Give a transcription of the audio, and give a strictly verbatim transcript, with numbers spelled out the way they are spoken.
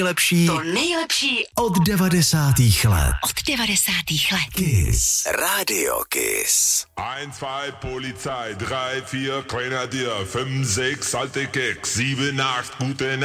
nejlepší, to nejlepší od devadesátých let. od devadesátých let. Kiss. Radio Kiss. eins, zwei, Polizei, drei, vier, Grenadier, fünf, sechs, alte Keks, sieben, acht, gute